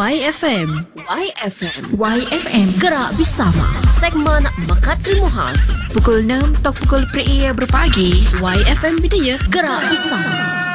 YFM. YFM. YFM. Gerak bersama. Segmen Mekat Ilmu Khas. Pukul 6 atau pukul 4 berpagi. YFM Bidaya. Gerak bersama.